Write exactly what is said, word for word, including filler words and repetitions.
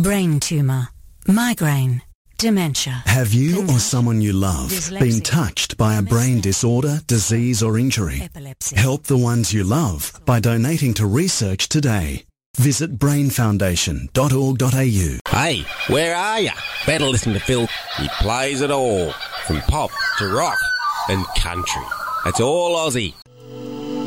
brain tumour, migraine, dementia. Have you or someone you love been touched by a brain disorder, disease or injury? Epilepsy. Help the ones you love by donating to research today. Visit brain foundation dot org dot a u. Hey, where are you? Better listen to Phil. He plays it all, from pop to rock and country. It's all Aussie.